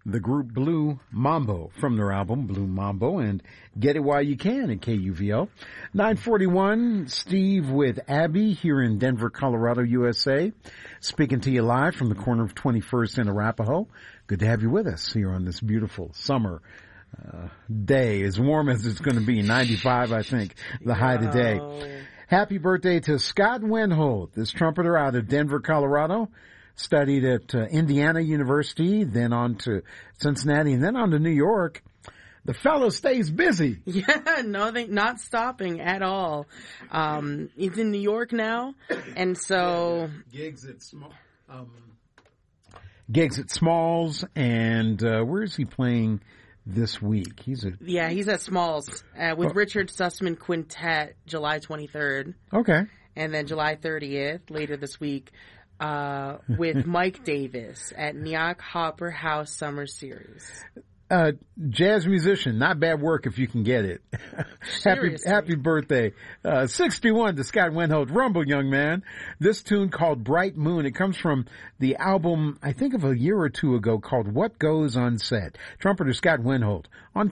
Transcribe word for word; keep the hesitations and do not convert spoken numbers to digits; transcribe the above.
The group Blue Mambo from their album Blue Mambo, and Get It While You Can at K U V O. nine forty-one, Steve with Abby here in Denver, Colorado, U S A. Speaking to you live from the corner of twenty-first and Arapahoe. Good to have you with us here on this beautiful summer uh, day, as warm as it's going to be, ninety-five, I think, the high today. Happy birthday to Scott Wenholt, this trumpeter out of Denver, Colorado. Studied at uh, Indiana University, then on to Cincinnati, and then on to New York. The fellow stays busy. Yeah, no, they not stopping at all. Um, he's in New York now, and so gigs at small, um, gigs at Smalls, and uh, where is he playing this week? He's at yeah, he's at Smalls uh, with oh. Richard Sussman Quintet, July twenty-third. Okay, and then July thirtieth later this week. Uh, with Mike Davis at Nyack Hopper House Summer Series. Uh, jazz musician, not bad work if you can get it. happy, happy birthday. Uh, sixty-one to Scott Wenholt. Rumble, young man. This tune called Bright Moon. It comes from the album, I think of a year or two ago, called What Goes Unsaid. Trumpeter Scott Wenholt on